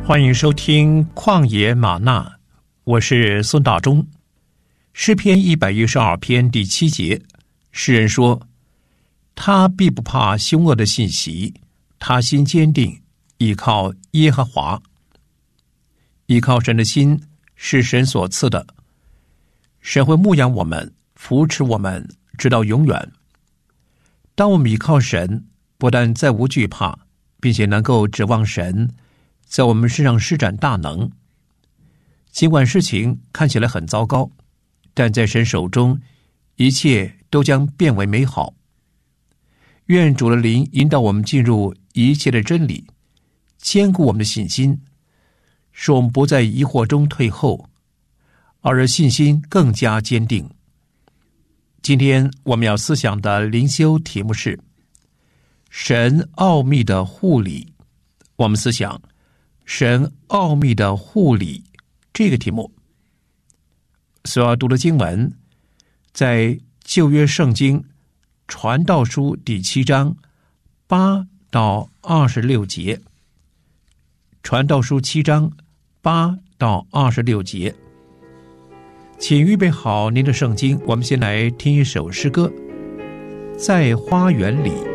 欢迎收听旷野吗哪，我是孙大中。诗篇112篇第7节，诗人说：他必不怕凶恶的信息，他心坚定，依靠耶和华。依靠神的心是神所赐的，神会牧养我们，扶持我们直到永远。当我们依靠神，不但再无惧怕，并且能够指望神在我们身上施展大能。尽管事情看起来很糟糕，但在神手中，一切都将变为美好。愿主的灵引导我们进入一切的真理，坚固我们的信心，使我们不在疑惑中退后，而信心更加坚定。今天我们要思想的灵修题目是神奥秘的护理。我们思想神奥秘的护理这个题目。所要读的经文在旧约圣经传道书第7章8到26节。传道书7章8到26节。请预备好您的圣经，我们先来听一首诗歌，在花园里。